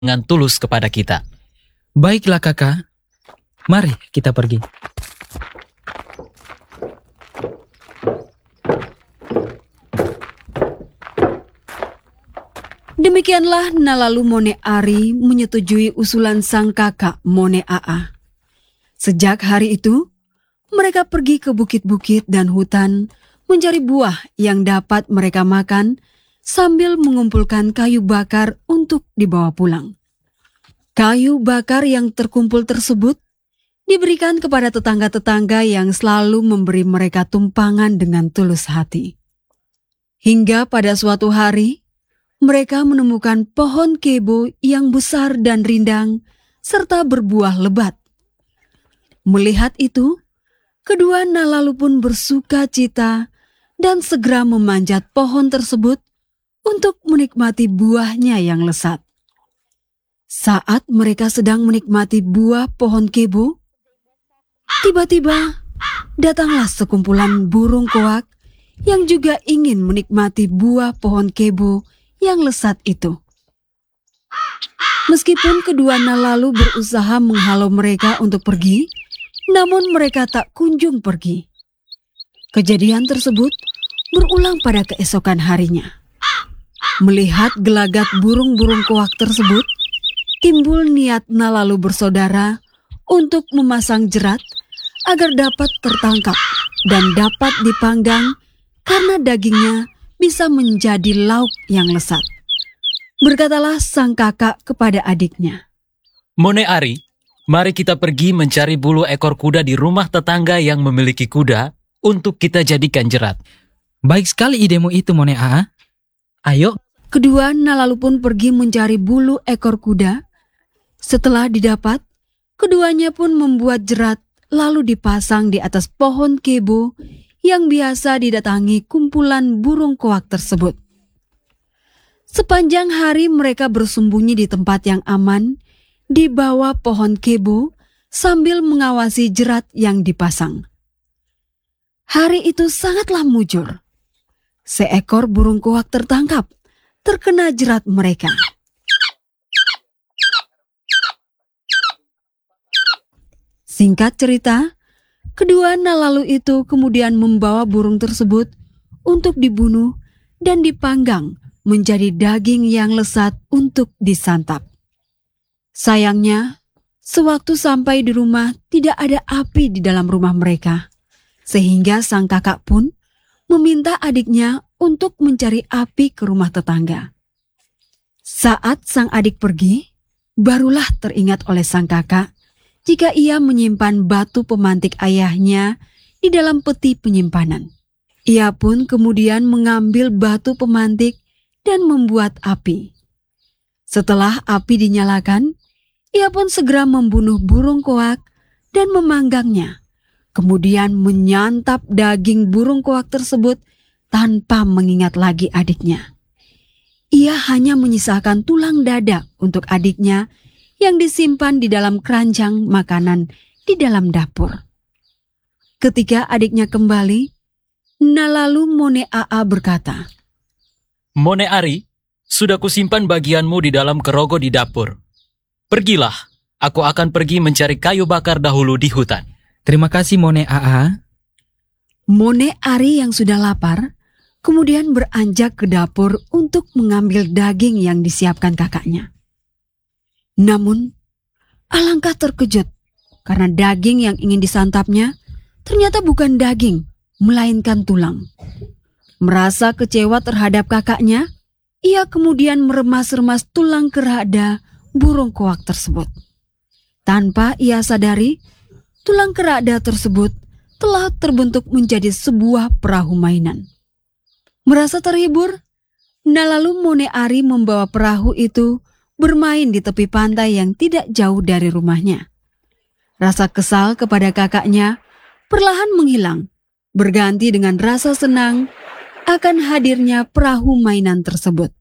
dengan tulus kepada kita. Baiklah kakak, mari kita pergi. Demikianlah Nalalu Mone Ari menyetujui usulan sang kakak Mone Aa. Sejak hari itu, mereka pergi ke bukit-bukit dan hutan mencari buah yang dapat mereka makan sambil mengumpulkan kayu bakar untuk dibawa pulang. Kayu bakar yang terkumpul tersebut diberikan kepada tetangga-tetangga yang selalu memberi mereka tumpangan dengan tulus hati. Hingga pada suatu hari, mereka menemukan pohon kebo yang besar dan rindang serta berbuah lebat. Melihat itu, kedua Nalalu pun bersuka cita dan segera memanjat pohon tersebut untuk menikmati buahnya yang lesat. Saat mereka sedang menikmati buah pohon kebo, tiba-tiba datanglah sekumpulan burung koak yang juga ingin menikmati buah pohon kebo yang lesat itu. Meskipun kedua Nalalu berusaha menghalau mereka untuk pergi, namun mereka tak kunjung pergi. Kejadian tersebut berulang pada keesokan harinya. Melihat gelagat burung-burung koak tersebut, timbul niat Nalalu bersaudara untuk memasang jerat agar dapat tertangkap dan dapat dipanggang karena dagingnya bisa menjadi lauk yang lesat. Berkatalah sang kakak kepada adiknya, Mone Ari, mari kita pergi mencari bulu ekor kuda di rumah tetangga yang memiliki kuda untuk kita jadikan jerat. Baik sekali idemu itu, Mone Aa. Ayo. Kedua Nalalu pun pergi mencari bulu ekor kuda. Setelah didapat, keduanya pun membuat jerat lalu dipasang di atas pohon kebo yang biasa didatangi kumpulan burung koak tersebut. Sepanjang hari mereka bersembunyi di tempat yang aman di bawah pohon kebo sambil mengawasi jerat yang dipasang. Hari itu sangatlah mujur. Seekor burung koak tertangkap, terkena jerat mereka. Singkat cerita, kedua Nalalu itu kemudian membawa burung tersebut untuk dibunuh dan dipanggang menjadi daging yang lesat untuk disantap. Sayangnya, sewaktu sampai di rumah tidak ada api di dalam rumah mereka, sehingga sang kakak pun meminta adiknya untuk mencari api ke rumah tetangga. Saat sang adik pergi, barulah teringat oleh sang kakak jika ia menyimpan batu pemantik ayahnya di dalam peti penyimpanan. Ia pun kemudian mengambil batu pemantik dan membuat api. Setelah api dinyalakan, ia pun segera membunuh burung koak dan memanggangnya, kemudian menyantap daging burung koak tersebut tanpa mengingat lagi adiknya. Ia hanya menyisakan tulang dada untuk adiknya yang disimpan di dalam keranjang makanan di dalam dapur. Ketika adiknya kembali, Nalalu Mone Aa berkata, Mone Ari, sudah kusimpan bagianmu di dalam kerogo di dapur. Pergilah, aku akan pergi mencari kayu bakar dahulu di hutan. Terima kasih Mone Aa. Mone Ari yang sudah lapar, kemudian beranjak ke dapur untuk mengambil daging yang disiapkan kakaknya. Namun, alangkah terkejut karena daging yang ingin disantapnya ternyata bukan daging, melainkan tulang. Merasa kecewa terhadap kakaknya, ia kemudian meremas-remas tulang kerada burung koak tersebut. Tanpa ia sadari, tulang kerada tersebut telah terbentuk menjadi sebuah perahu mainan. Merasa terhibur, Nalalu Mone Ari membawa perahu itu bermain di tepi pantai yang tidak jauh dari rumahnya. Rasa kesal kepada kakaknya perlahan menghilang, berganti dengan rasa senang akan hadirnya perahu mainan tersebut.